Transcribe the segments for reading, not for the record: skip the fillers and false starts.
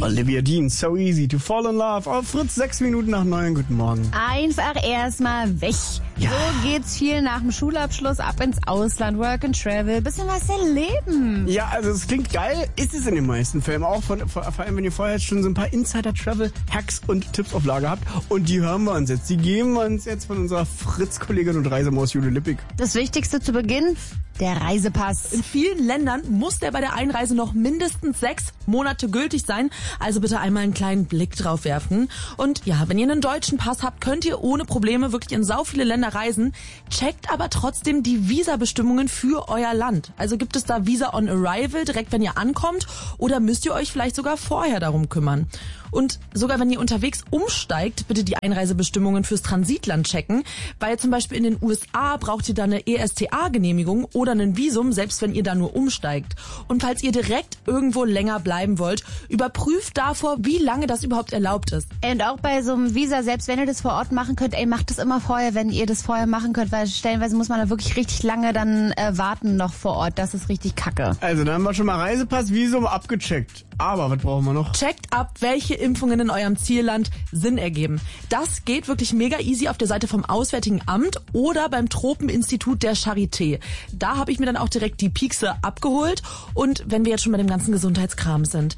Olivia Dean, So Easy to Fall in Love. Auf Fritz, 6 Minuten nach 9. Guten Morgen. Einfach erstmal weg. Ja. So geht's viel nach dem Schulabschluss ab ins Ausland, Work and Travel, bisschen was erleben. Ja, also es klingt geil, ist es in den meisten Fällen auch, vor allem wenn ihr vorher jetzt schon so ein paar Insider-Travel-Hacks und Tipps auf Lager habt. Und die hören wir uns jetzt, die geben wir uns jetzt von unserer Fritz-Kollegin und Reisemaus Jule Lippig. Das Wichtigste zu Beginn, der Reisepass. In vielen Ländern muss der bei der Einreise noch mindestens 6 Monate gültig sein. Also bitte einmal einen kleinen Blick drauf werfen. Und ja, wenn ihr einen deutschen Pass habt, könnt ihr ohne Probleme wirklich in sau viele Länder reisen. Checkt aber trotzdem die Visabestimmungen für euer Land. Also gibt es da Visa on Arrival, direkt wenn ihr ankommt, oder müsst ihr euch vielleicht sogar vorher darum kümmern? Und sogar wenn ihr unterwegs umsteigt, bitte die Einreisebestimmungen fürs Transitland checken, weil zum Beispiel in den USA braucht ihr da eine ESTA-Genehmigung oder ein Visum, selbst wenn ihr da nur umsteigt. Und falls ihr direkt irgendwo länger bleiben wollt, überprüft davor, wie lange das überhaupt erlaubt ist. Und auch bei so einem Visa, selbst wenn ihr das vor Ort machen könnt, macht das immer vorher, wenn ihr das vorher machen könnt, weil stellenweise muss man da wirklich richtig lange dann warten noch vor Ort. Das ist richtig kacke. Also dann haben wir schon mal Reisepass, Visum abgecheckt. Aber was brauchen wir noch? Checkt ab, welche Impfungen in eurem Zielland Sinn ergeben. Das geht wirklich mega easy auf der Seite vom Auswärtigen Amt oder beim Tropeninstitut der Charité. Da habe ich mir dann auch direkt die Piekse abgeholt. Und wenn wir jetzt schon bei dem ganzen Gesundheitskram sind.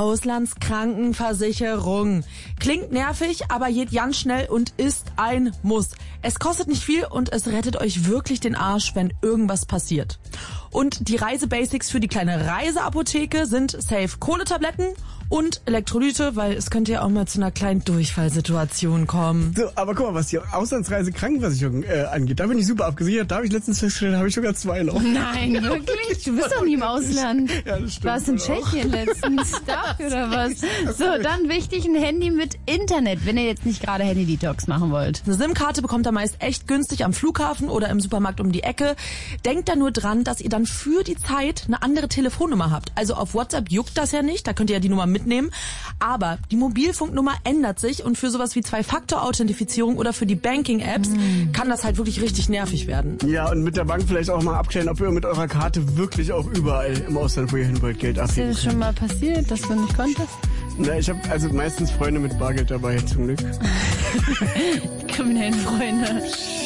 Auslandskrankenversicherung. Klingt nervig, aber geht ganz schnell und ist ein Muss. Es kostet nicht viel und es rettet euch wirklich den Arsch, wenn irgendwas passiert. Und die Reisebasics für die kleine Reiseapotheke sind safe Kohletabletten und Elektrolyte, weil es könnte ja auch mal zu einer kleinen Durchfallsituation kommen. So, aber guck mal, was die Auslandsreise-Krankenversicherung angeht, da bin ich super abgesichert. Da habe ich letztens festgestellt, habe ich sogar 2 noch. Nein, wirklich? Du bist doch nie im Ausland. Ja, das stimmt. Warst in Tschechien letztens dafür oder was? So, dann wichtig, ein Handy mit Internet, wenn ihr jetzt nicht gerade Handy-Detox machen wollt. Eine SIM-Karte bekommt ihr meist echt günstig am Flughafen oder im Supermarkt um die Ecke. Denkt da nur dran, dass ihr dann für die Zeit eine andere Telefonnummer habt. Also auf WhatsApp juckt das ja nicht, da könnt ihr ja die Nummer mitnehmen. Aber die Mobilfunknummer ändert sich und für sowas wie 2-Faktor-Authentifizierung oder für die Banking-Apps kann das halt wirklich richtig nervig werden. Ja, und mit der Bank vielleicht auch mal abklären, ob ihr mit eurer Karte wirklich auch überall im Ausland, wo ihr hin wollt, Geld Ist dir abheben das schon mal passiert, dass du nicht konntest? Na, ich habe also meistens Freunde mit Bargeld dabei, zum Glück. Kriminellen Freunde.